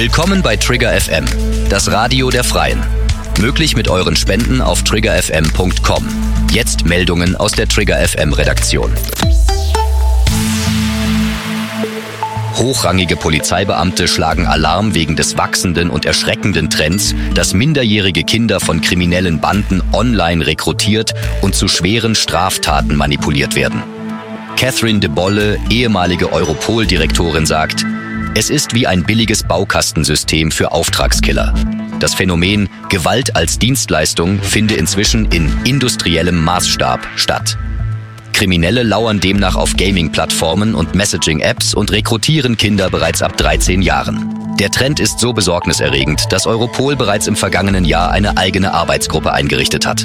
Willkommen bei Trigger FM, das Radio der Freien. Möglich mit euren Spenden auf triggerfm.com. Jetzt Meldungen aus der Trigger FM Redaktion. Hochrangige Polizeibeamte schlagen Alarm wegen des wachsenden und erschreckenden Trends, dass minderjährige Kinder von kriminellen Banden online rekrutiert und zu schweren Straftaten manipuliert werden. Catherine de Bolle, ehemalige Europol-Direktorin, sagt: Es ist wie ein billiges Baukastensystem für Auftragskiller. Das Phänomen Gewalt als Dienstleistung finde inzwischen in industriellem Maßstab statt. Kriminelle lauern demnach auf Gaming-Plattformen und Messaging-Apps und rekrutieren Kinder bereits ab 13 Jahren. Der Trend ist so besorgniserregend, dass Europol bereits im vergangenen Jahr eine eigene Arbeitsgruppe eingerichtet hat.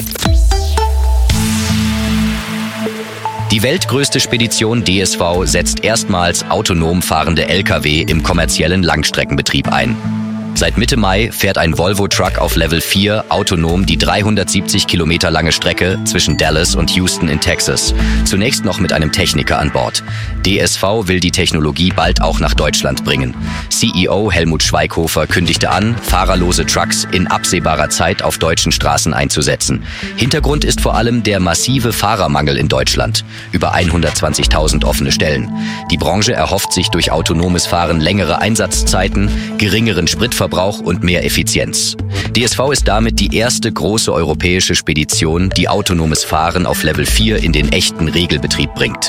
Die weltgrößte Spedition DSV setzt erstmals autonom fahrende Lkw im kommerziellen Langstreckenbetrieb ein. Seit Mitte Mai fährt ein Volvo-Truck auf Level 4 autonom die 370 Kilometer lange Strecke zwischen Dallas und Houston in Texas. Zunächst noch mit einem Techniker an Bord. DSV will die Technologie bald auch nach Deutschland bringen. CEO Helmut Schweighofer kündigte an, fahrerlose Trucks in absehbarer Zeit auf deutschen Straßen einzusetzen. Hintergrund ist vor allem der massive Fahrermangel in Deutschland. Über 120.000 offene Stellen. Die Branche erhofft sich durch autonomes Fahren längere Einsatzzeiten, geringeren Spritverbrauch und mehr Effizienz. DSV ist damit die erste große europäische Spedition, die autonomes Fahren auf Level 4 in den echten Regelbetrieb bringt.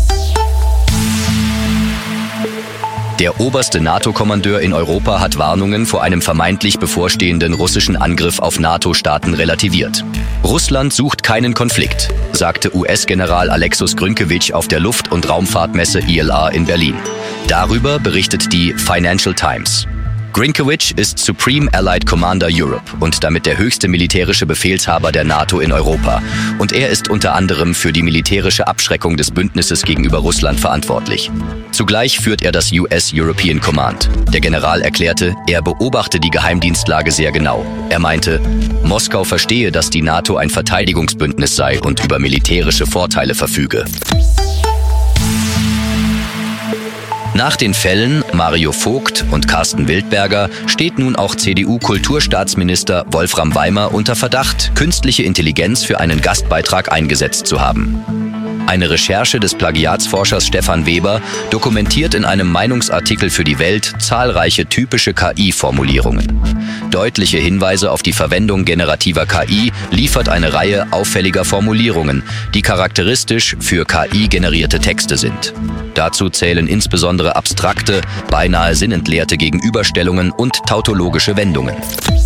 Der oberste NATO-Kommandeur in Europa hat Warnungen vor einem vermeintlich bevorstehenden russischen Angriff auf NATO-Staaten relativiert. Russland sucht keinen Konflikt, sagte US-General Alexus Grynkewitsch auf der Luft- und Raumfahrtmesse ILA in Berlin. Darüber berichtet die Financial Times. Grynkewitsch ist Supreme Allied Commander Europe und damit der höchste militärische Befehlshaber der NATO in Europa. Und er ist unter anderem für die militärische Abschreckung des Bündnisses gegenüber Russland verantwortlich. Zugleich führt er das US European Command. Der General erklärte, er beobachte die Geheimdienstlage sehr genau. Er meinte, Moskau verstehe, dass die NATO ein Verteidigungsbündnis sei und über militärische Vorteile verfüge. Nach den Fällen Mario Vogt und Carsten Wildberger steht nun auch CDU-Kulturstaatsminister Wolfram Weimer unter Verdacht, künstliche Intelligenz für einen Gastbeitrag eingesetzt zu haben. Eine Recherche des Plagiatsforschers Stefan Weber dokumentiert in einem Meinungsartikel für die Welt zahlreiche typische KI-Formulierungen. Deutliche Hinweise auf die Verwendung generativer KI liefert eine Reihe auffälliger Formulierungen, die charakteristisch für KI-generierte Texte sind. Dazu zählen insbesondere abstrakte, beinahe sinnentleerte Gegenüberstellungen und tautologische Wendungen.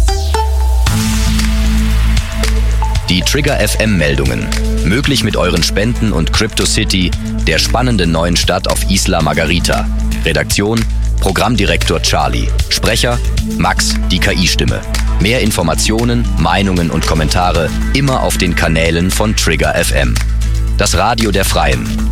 Die Trigger FM-Meldungen. Möglich mit euren Spenden und CryptoCity, der spannenden neuen Stadt auf Isla Margarita. Redaktion: Programmdirektor Charlie. Sprecher: Max, die KI-Stimme. Mehr Informationen, Meinungen und Kommentare immer auf den Kanälen von Trigger FM. Das Radio der Freien.